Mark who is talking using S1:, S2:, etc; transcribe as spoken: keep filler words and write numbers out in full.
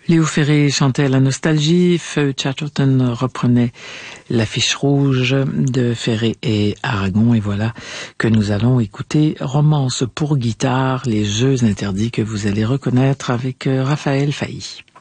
S1: Léo Ferré chantait la nostalgie, Feu Chatterton reprenait l'affiche rouge de Ferré et Aragon, et voilà que nous allons écouter Romance pour guitare, les jeux interdits que vous allez reconnaître avec Raphaël Failly.